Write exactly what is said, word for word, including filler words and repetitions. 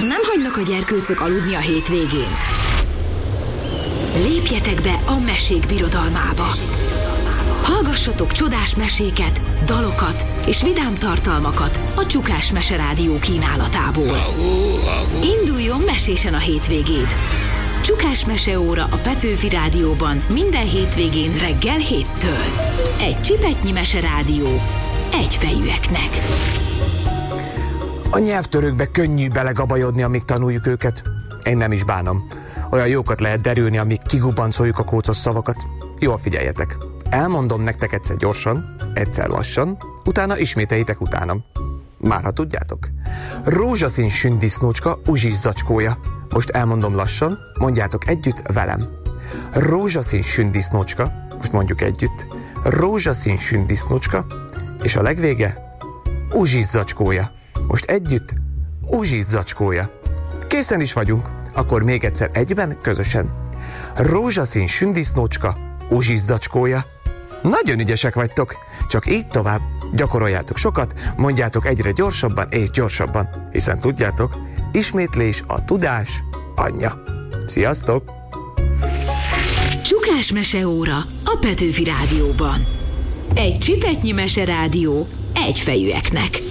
Nem hagynak a gyerkőcök aludni a hétvégén? Lépjetek be a mesék birodalmába! Hallgassatok csodás meséket, dalokat és vidám tartalmakat a Csukás Mese Rádió kínálatából. Induljon mesésen a hétvégéd! Csukás Meseóra a Petőfi Rádióban minden hétvégén reggel héttől. Egy csipetnyi meserádió, egyfejűeknek. A nyelvtörőkbe könnyű belegabajodni, amíg tanuljuk őket. Én nem is bánom. Olyan jókat lehet derülni, amíg kigubancoljuk a kócos szavakat. Jól figyeljetek. Elmondom nektek egyszer gyorsan, egyszer lassan, utána ismételjétek utánam. Már ha tudjátok. Rózsaszín sündisznócska uzsis zacskója. Most elmondom lassan, mondjátok együtt velem. Rózsaszín sündisznócska, most mondjuk együtt. Rózsaszín sündisznócska, és a legvége uzsis zacskója. Most együtt uzsis zacskója. Készen is vagyunk, akkor még egyszer egyben, közösen. Rózsaszín sündisznócska, uzsis zacskója. Nagyon ügyesek vagytok, csak így tovább. Gyakoroljátok sokat, mondjátok egyre gyorsabban és gyorsabban, hiszen tudjátok, ismétlés a tudás anyja. Sziasztok! Csukás Meseóra a Petőfi Rádióban. Egy csipetnyi meserádió, egyfejűeknek.